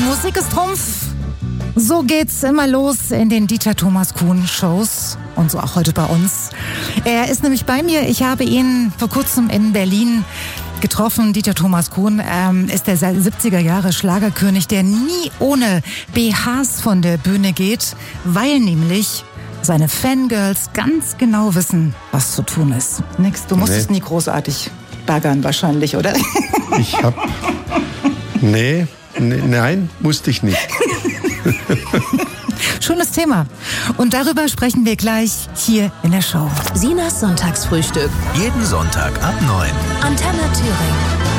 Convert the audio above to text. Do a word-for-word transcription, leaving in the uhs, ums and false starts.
Musik ist Trumpf. So geht's immer los in den Dieter Thomas Kuhn Shows und so auch heute bei uns. Er ist nämlich bei mir. Ich habe ihn vor kurzem in Berlin getroffen. Dieter Thomas Kuhn ähm, ist der siebziger Jahre Schlagerkönig, der nie ohne B Hs von der Bühne geht, weil nämlich seine Fangirls ganz genau wissen, was zu tun ist. Nix, du musstest nee. nie großartig baggern wahrscheinlich, oder? Ich hab... Nee, nee nein, musste ich nicht. Schönes Thema. Und darüber sprechen wir gleich hier in der Show. Sinas Sonntagsfrühstück. Jeden Sonntag ab neun. Antenne Thüringen.